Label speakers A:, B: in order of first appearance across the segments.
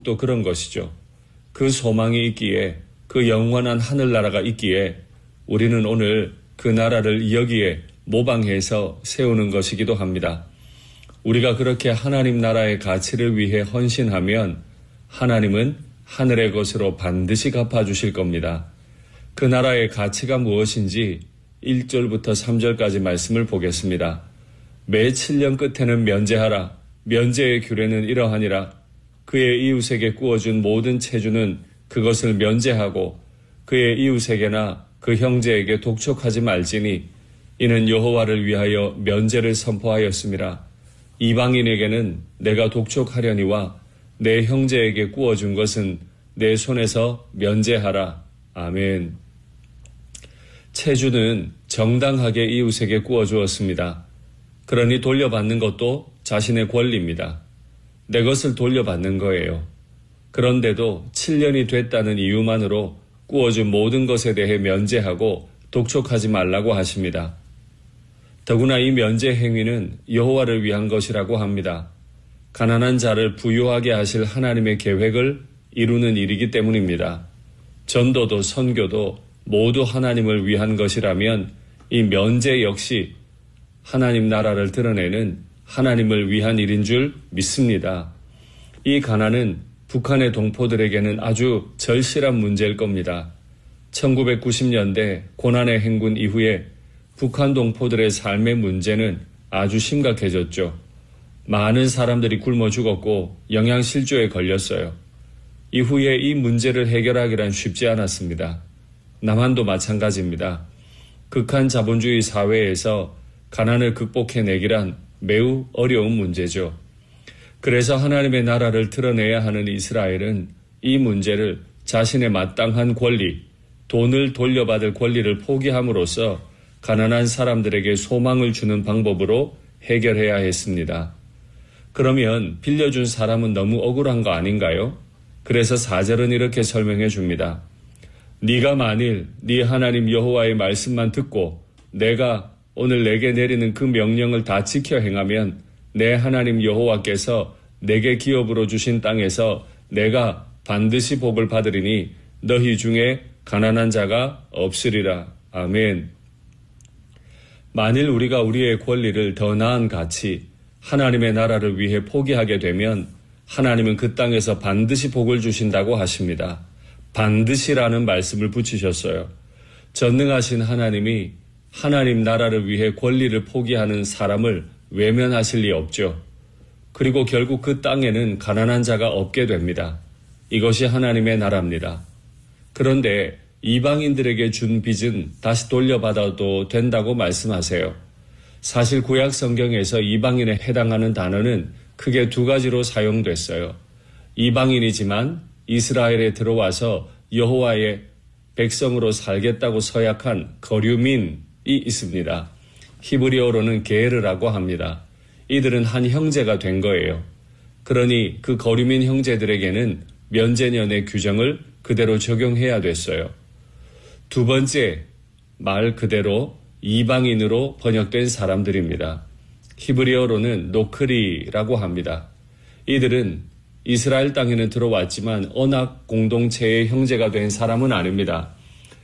A: 또 그런 것이죠. 그 소망이 있기에, 그 영원한 하늘나라가 있기에 우리는 오늘 그 나라를 여기에 모방해서 세우는 것이기도 합니다. 우리가 그렇게 하나님 나라의 가치를 위해 헌신하면 하나님은 하늘의 것으로 반드시 갚아주실 겁니다. 그 나라의 가치가 무엇인지 1절부터 3절까지 말씀을 보겠습니다. 매 7년 끝에는 면제하라. 면제의 규례는 이러하니라. 그의 이웃에게 구워준 모든 체주는 그것을 면제하고 그의 이웃에게나 그 형제에게 독촉하지 말지니 이는 여호와를 위하여 면제를 선포하였음이라. 이방인에게는 내가 독촉하려니와 내 형제에게 구워준 것은 내 손에서 면제하라. 아멘. 체주는 정당하게 이웃에게 구워주었습니다. 그러니 돌려받는 것도 자신의 권리입니다. 내 것을 돌려받는 거예요. 그런데도 7년이 됐다는 이유만으로 구워준 모든 것에 대해 면제하고 독촉하지 말라고 하십니다. 더구나 이 면제 행위는 여호와를 위한 것이라고 합니다. 가난한 자를 부유하게 하실 하나님의 계획을 이루는 일이기 때문입니다. 전도도 선교도 모두 하나님을 위한 것이라면 이 면제 역시 하나님 나라를 드러내는 하나님을 위한 일인 줄 믿습니다. 이 가난은 북한의 동포들에게는 아주 절실한 문제일 겁니다. 1990년대 고난의 행군 이후에 북한 동포들의 삶의 문제는 아주 심각해졌죠. 많은 사람들이 굶어 죽었고 영양실조에 걸렸어요. 이후에 이 문제를 해결하기란 쉽지 않았습니다. 남한도 마찬가지입니다. 극한 자본주의 사회에서 가난을 극복해내기란 매우 어려운 문제죠. 그래서 하나님의 나라를 드러내야 하는 이스라엘은 이 문제를 자신의 마땅한 권리, 돈을 돌려받을 권리를 포기함으로써 가난한 사람들에게 소망을 주는 방법으로 해결해야 했습니다. 그러면 빌려준 사람은 너무 억울한 거 아닌가요? 그래서 4절은 이렇게 설명해 줍니다. 네가 만일 네 하나님 여호와의 말씀만 듣고 내가 오늘 내게 내리는 그 명령을 다 지켜 행하면 내 하나님 여호와께서 내게 기업으로 주신 땅에서 내가 반드시 복을 받으리니 너희 중에 가난한 자가 없으리라. 아멘. 만일 우리가 우리의 권리를 더 나은 가치, 하나님의 나라를 위해 포기하게 되면 하나님은 그 땅에서 반드시 복을 주신다고 하십니다. 반드시라는 말씀을 붙이셨어요. 전능하신 하나님이 하나님 나라를 위해 권리를 포기하는 사람을 외면하실 리 없죠. 그리고 결국 그 땅에는 가난한 자가 없게 됩니다. 이것이 하나님의 나라입니다. 그런데 이방인들에게 준 빚은 다시 돌려받아도 된다고 말씀하세요. 사실 구약 성경에서 이방인에 해당하는 단어는 크게 두 가지로 사용됐어요. 이방인이지만 이스라엘에 들어와서 여호와의 백성으로 살겠다고 서약한 거류민이 있습니다. 히브리어로는 게르라고 합니다. 이들은 한 형제가 된 거예요. 그러니 그 거류민 형제들에게는 면제년의 규정을 그대로 적용해야 됐어요. 두 번째, 말 그대로 이방인으로 번역된 사람들입니다. 히브리어로는 노크리라고 합니다. 이들은 이스라엘 땅에는 들어왔지만 언약 공동체의 형제가 된 사람은 아닙니다.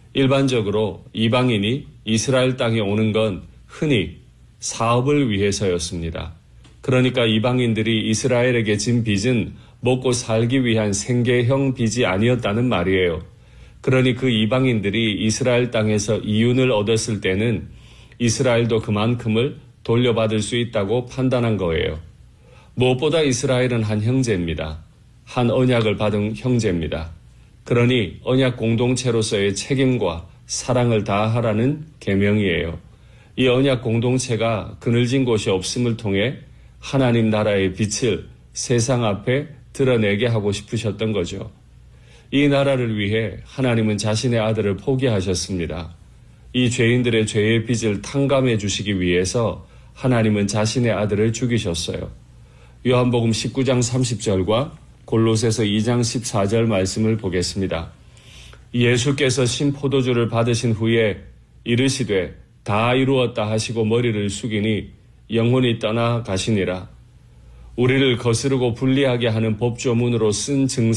A: 일반적으로 이방인이 이스라엘 땅에 오는 건 흔히 사업을 위해서였습니다. 그러니까 이방인들이 이스라엘에게 진 빚은 먹고 살기 위한 생계형 빚이 아니었다는 말이에요. 그러니 그 이방인들이 이스라엘 땅에서 이윤을 얻었을 때는 이스라엘도 그만큼을 돌려받을 수 있다고 판단한 거예요. 무엇보다 이스라엘은 한 형제입니다. 한 언약을 받은 형제입니다. 그러니 언약 공동체로서의 책임과 사랑을 다하라는 계명이에요. 이 언약 공동체가 그늘진 곳이 없음을 통해 하나님 나라의 빛을 세상 앞에 드러내게 하고 싶으셨던 거죠. 이 나라를 위해 하나님은 자신의 아들을 포기하셨습니다. 이 죄인들의 죄의 빚을 탕감해 주시기 위해서 하나님은 자신의 아들을 죽이셨어요. 요한복음 19장 30절과 골로새서 2장 14절 말씀을 보겠습니다. 예수께서 신포도주를 받으신 후에 이르시되 다 이루었다 하시고 머리를 숙이니 영혼이 떠나 가시니라. 우리를 거스르고 불리하게 하는 법조문으로 쓴 증서